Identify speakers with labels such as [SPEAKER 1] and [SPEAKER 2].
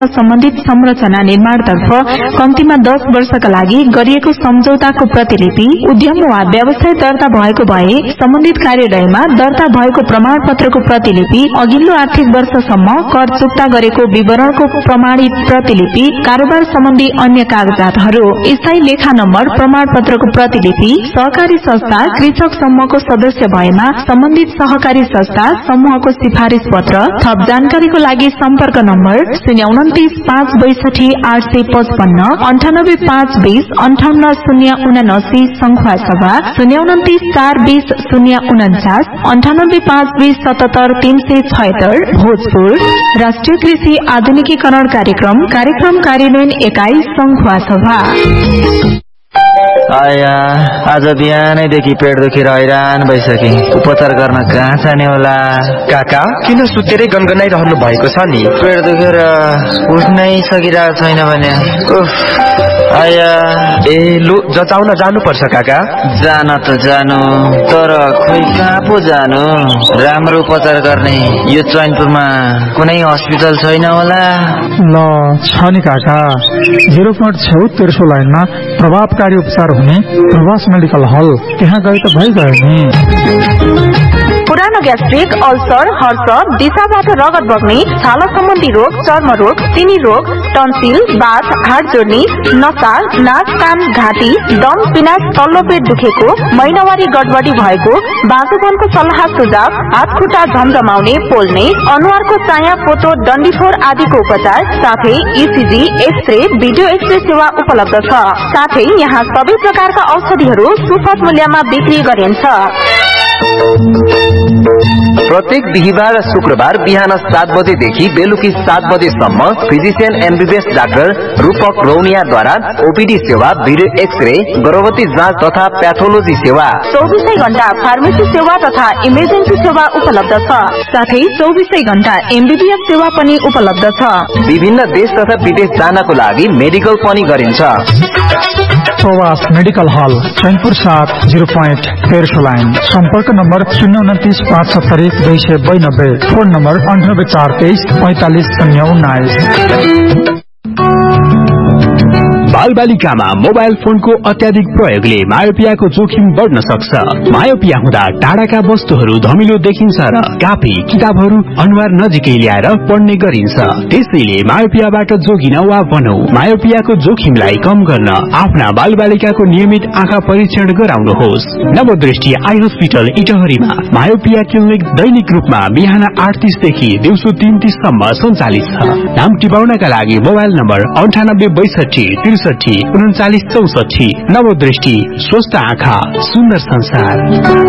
[SPEAKER 1] सम्बन्धित संरचना निर्माणतर्फ कम्तीमा 10 वर्षका लागि गरिएको सम्झौताको प्रतिलिपि, उद्यम वा व्यवसाय दर्ता भएको भए सम्बन्धित कार्यालयमा दर्ता भएको प्रमाणपत्रको प्रतिलिपि, अघिल्लो आर्थिक वर्षसम्म कर चुक्ता गरेको विवरणको प्रमाणित प्रतिलिपि, कारोबार सम्बन्धी अन्य कागजातहरू, स्थायी लेखा नम्बर, प्रमाणपत्रको प्रतिलिपि, सहकारी संस्था कृषक समूहको सदस्य भएमा सम्बन्धित सहकारी संस्था समूहको सिफारिश पत्र। थप जानकारीको लागि सम्पर्क नम्बर 029 562 855 98 520 58079 संखुवा सभा 029 420 049 98 520 77 376 भोजपुर। राष्ट्रिय कृषि आधुनिकीकरण कार्यक्रम कार्यान्वयन एकाइ संखुवा सभा।
[SPEAKER 2] आया आज बिहानैदेखि पेट दुखेर हैरान भइसके, उपचार गर्न कहाँ जाने होला?
[SPEAKER 3] काका किन सुतेरै गनगनाइरहनु भएको छ नि?
[SPEAKER 2] पेट दुखेर उठ्नै सकिरहेको छैन भने। आया
[SPEAKER 3] ए लु जचाउन जानुपर्छ काका।
[SPEAKER 2] जान त जानु, तर खोइ कहाँ पो जानु? राम्रो उपचार गर्ने यो चैनपुरमा कुनै हस्पिटल छैन होला?
[SPEAKER 4] ल छ नि काका, 0.6 तेर्सो लाइनमा प्रभावकारी उपचार हुने प्रवास मेडिकल हल, त्यहाँ गए त भइगयो नि।
[SPEAKER 1] पुरानो ग्यास्ट्रिक, अल्सर, हर्ष, दिशाबाट रगत बग्ने, छाला सम्बन्धी रोग, चर्म रोग, सिनी रोग, टन्सिल, बाथ, हाड जोड्ने, नसा, नाक, कान, घाँटी, दम, पिनास, तल्लो पेट दुखेको, महिनावारी गडबडी भएको, बाँझोपनको सल्लाह सुझाव, हात खुट्टा झमझमाउने, पोल्ने, अनुहारको चाया, पोतो, डन्डीफोर आदिको उपचार, साथै ईसीजी, एक्सरे, भिडियो एक्सरे सेवा उपलब्ध छ। साथै यहाँ सबै प्रकारका औषधिहरू सुपथ मूल्यमा बिक्री गरिन्छ।
[SPEAKER 5] प्रत्येक बिहिबार र शुक्रबार बिहान 7 बजेदेखि बेलुकी 7 बजेसम्म फिजिशियन एमबीबीएस डाक्टर रूपक रौनियाद्वारा ओपीडी सेवा, भिडियो एक्सरे, गर्भवती जाँच तथा प्याथोलोजी सेवा,
[SPEAKER 1] 24 घण्टा फार्मेसी सेवा तथा इमर्जेन्सी सेवा उपलब्ध छ। साथै 24 घण्टा एमबीबीएस सेवा पनि उपलब्ध छ।
[SPEAKER 5] विभिन्न देश तथा विदेश जानको लागि मेडिकल पनि गरिन्छ।
[SPEAKER 4] प्रवास मेडिकल हल, चैनपुर 7 0.13 लाइन। सम्पर्क नम्बर 029 570 292, फोन नम्बर 98 423 45 019।
[SPEAKER 6] बालबालिकामा मोबाइल फोनको अत्याधिक प्रयोगले मायोपियाको जोखिम बढ्न सक्छ। मायोपिया हुँदा टाढाका वस्तुहरू धमिलो देखिन्छ र कापी किताबहरू अनुहार नजिकै ल्याएर पढ्ने गरिन्छ। त्यसैले मायोपियाबाट जोगिन वा भनौं मायोपियाको जोखिमलाई कम गर्न आफ्ना बालबालिकाको नियमित आँखा परीक्षण गराउनुहोस्। नवदृष्टि आई हस्पिटल इटहरीमा मायोपिया क्लिनिक दैनिक रूपमा बिहान 8:30 देखि दिउँसो 3:30 सम्म सञ्चालित छ। नाम टिपाउनका लागि मोबाइल नम्बर 98 62 63 39 64। नवदृष्टि, स्वस्थ आँखा, सुन्दर संसार।